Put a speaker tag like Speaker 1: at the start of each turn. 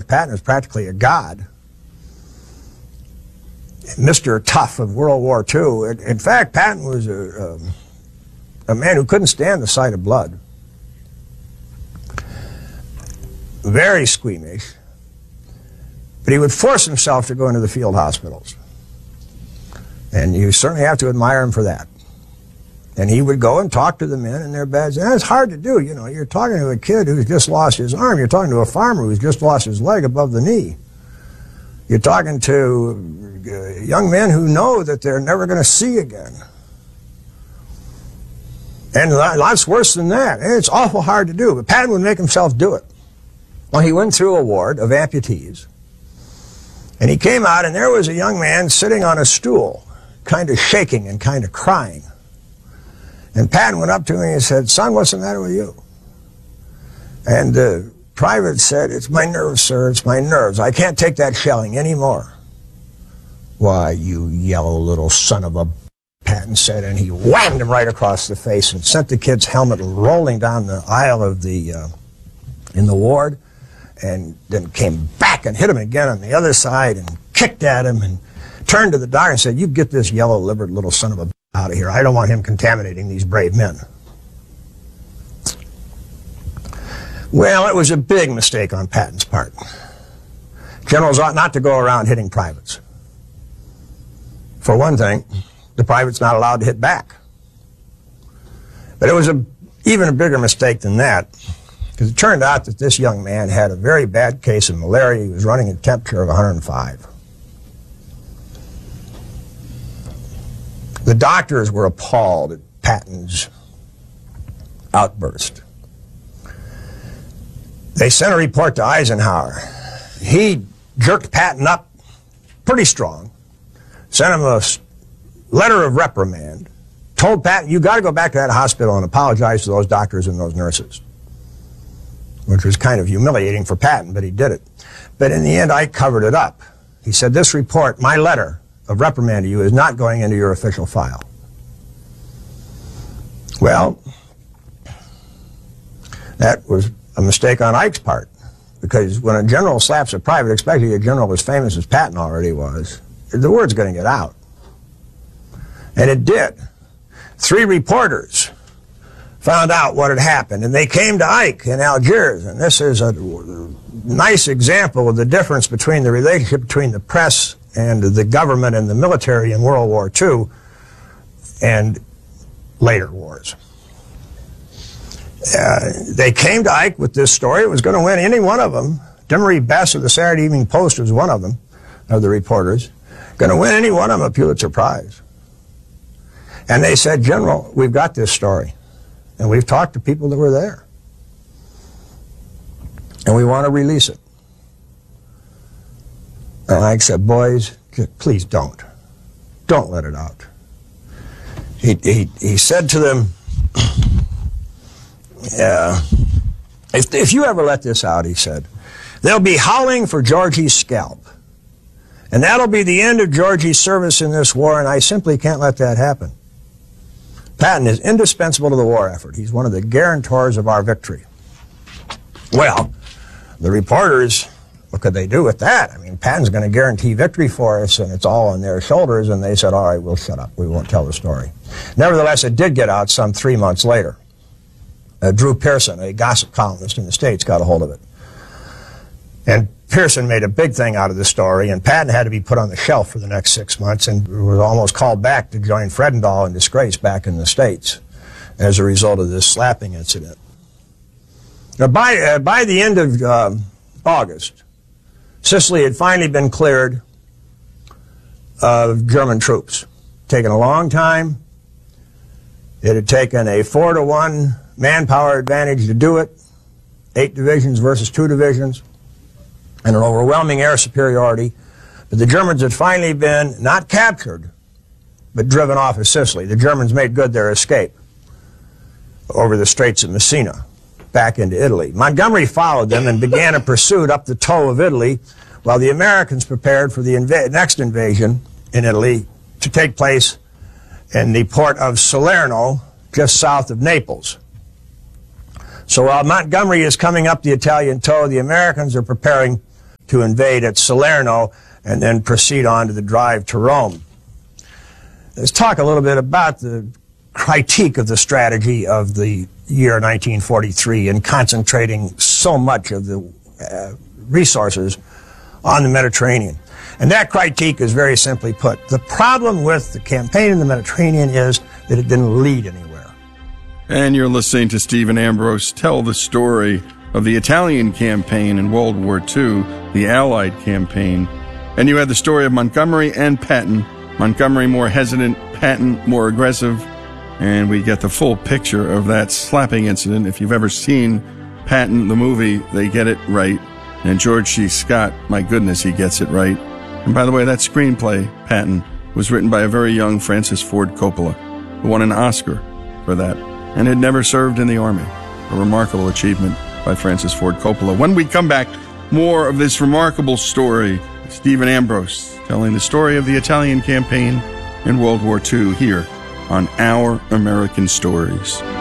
Speaker 1: Patton was practically a god. Mr. Tough of World War II. In fact, Patton was a man who couldn't stand the sight of blood. Very squeamish. But he would force himself to go into the field hospitals. And you certainly have to admire him for that. And he would go and talk to the men in their beds. And it's hard to do, you know. You're talking to a kid who's just lost his arm. You're talking to a farmer who's just lost his leg above the knee. You're talking to young men who know that they're never going to see again. And lots worse than that. And it's awful hard to do. But Patton would make himself do it. Well, he went through a ward of amputees. And he came out, and there was a young man sitting on a stool, kind of shaking and kind of crying. And Patton went up to him and he said, "Son, what's the matter with you?" And the private said, "It's my nerves, sir, it's my nerves. I can't take that shelling anymore." "Why, you yellow little son of a," Patton said, and he whammed him right across the face and sent the kid's helmet rolling down the aisle of the, in the ward, and then came back and hit him again on the other side and kicked at him and turned to the doctor and said, "You get this yellow-livered little son of a out of here. I don't want him contaminating these brave men." Well, it was a big mistake on Patton's part. Generals ought not to go around hitting privates. For one thing, the private's not allowed to hit back. But it was even a bigger mistake than that, because it turned out that this young man had a very bad case of malaria. He was running a temperature of 105. The doctors were appalled at Patton's outburst. They sent a report to Eisenhower. He jerked Patton up pretty strong, sent him a letter of reprimand, told Patton, "You got to go back to that hospital and apologize to those doctors and those nurses," which was kind of humiliating for Patton, but he did it. But in the end, I covered it up. He said, "This report, my letter of reprimand to you, is not going into your official file." Well, that was a mistake on Ike's part, because when a general slaps a private, especially a general as famous as Patton already was, the word's going to get out. And it did. 3 reporters found out what had happened, and they came to Ike in Algiers, and this is a nice example of the difference between the relationship between the press and the government and the military in World War II and later wars. They came to Ike with this story. It was going to win any one of them. Demery Bess of the Saturday Evening Post was one of them, of the reporters. Going to win any one of them a Pulitzer Prize. And they said, "General, we've got this story, and we've talked to people that were there, and we want to release it." And Ike said, "Boys, please don't. Don't let it out." He said to them, if you ever let this out," he said, "they'll be howling for Georgie's scalp. And that'll be the end of Georgie's service in this war, and I simply can't let that happen. Patton is indispensable to the war effort. He's one of the guarantors of our victory." Well, the reporters, what could they do with that? I mean, Patton's going to guarantee victory for us, and it's all on their shoulders, and they said, "All right, we'll shut up. We won't tell the story." Nevertheless, it did get out some 3 months later. Drew Pearson, a gossip columnist in the States, got a hold of it. And Pearson made a big thing out of the story, and Patton had to be put on the shelf for the next 6 months and was almost called back to join Fredendahl in disgrace back in the States as a result of this slapping incident. Now, by the end of August, Sicily had finally been cleared of German troops. Taken a long time. It had taken a 4-to-1 manpower advantage to do it, 8 divisions versus 2 divisions, and an overwhelming air superiority. But the Germans had finally been not captured, but driven off of Sicily. The Germans made good their escape over the Straits of Messina back into Italy. Montgomery followed them and began a pursuit up the toe of Italy, while the Americans prepared for the next invasion in Italy to take place in the port of Salerno, just south of Naples. So while Montgomery is coming up the Italian toe, the Americans are preparing to invade at Salerno and then proceed on to the drive to Rome. Let's talk a little bit about the critique of the strategy of the year 1943 in concentrating so much of the resources on the Mediterranean. And that critique is very simply put. The problem with the campaign in the Mediterranean is that it didn't lead anywhere.
Speaker 2: And you're listening to Stephen Ambrose tell the story of the Italian campaign in World War II, the Allied campaign. And you had the story of Montgomery and Patton. Montgomery more hesitant, Patton more aggressive. And we get the full picture of that slapping incident. If you've ever seen Patton, the movie, they get it right. And George C. Scott, my goodness, he gets it right. And by the way, that screenplay, Patton, was written by a very young Francis Ford Coppola, who won an Oscar for that and had never served in the Army. A remarkable achievement by Francis Ford Coppola. When we come back, more of this remarkable story. Stephen Ambrose telling the story of the Italian campaign in World War II here on Our American Stories.